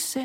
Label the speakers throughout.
Speaker 1: succès.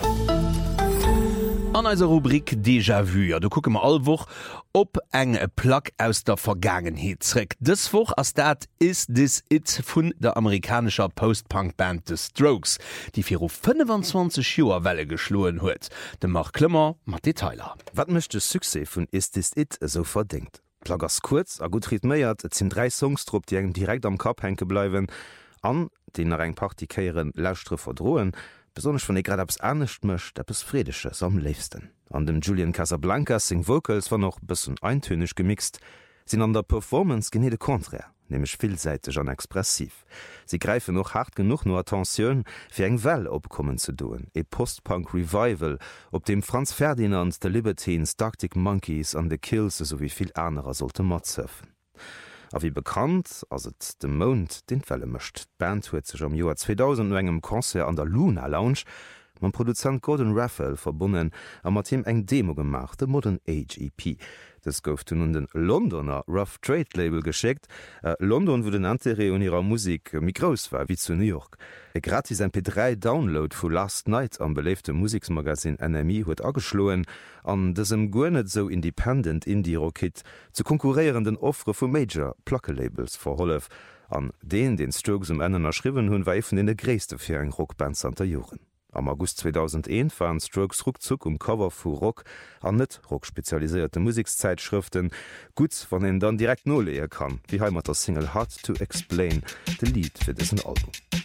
Speaker 2: An eiser Rubrik Déjà vu, ja, du gucke mal allwoch op eng Plack aus der Vergangenheit zurück. Dis Woch as dat Is This It vun der amerikanischer Post-Punk-Band The Strokes, die vir 25 Joer Welle geschloen huet. De Mark Klimmer mat Detailer.
Speaker 3: Wat mecht de Suse vun Is This It so verdingt? Plaggers kurz a gut ritméiert, et sinn 3 Songstrupp, die engem direkt am Kap henke bleiwen, an den eng Partykeieren Lausstre verdroen, besonders wenn ich gerade abs ernst möchte, etwas Friedisches am liebsten. An dem Julian Casablanca sing Vocals war noch bisschen eintönig gemixt, sind an der Performance genede konträr, nämlich vielseitig und expressiv. Sie greifen noch hart genug nur Attention für eng Well opkommen zu tun, e Post-Punk-Revival, ob dem Franz Ferdinand, The Libertines, Arctic Monkeys an The Kills sowie viel anderer sollte mat surfen. A wie bekannt ass et dem Mond den Fälle mëcht. Band huet sech am Joar 2000 engem Konzert an der Luna Lounge man Produzent Gordon Raphael verbunden a mat team eng Demo gemacht, de Modern Age EP. Das gouf nun den Londoner Rough Trade Label geschickt. London wo den Anterie un ihrer Musik Mikros war wie zu New York. E gratis MP3-Download vu Last Night am beleefte Musiksmagasin NME huet ageschloen, an dessem gonet so independent Indie-Rockit zu konkurrierenden Offre vu Major Plackelabels verhollef, an den Strokes Enden erschriwen hunn weifen in de gréste fir eng Rockband Santa Joren. Am August 2001 waren Strokes Ruckzuck Cover vu Rock an net rockspezialisierte Musikzeitschriften, gut wann en dann direkt no lehe kann, wie heimat der Single Hard to Explain, de Lied fir dessen Album.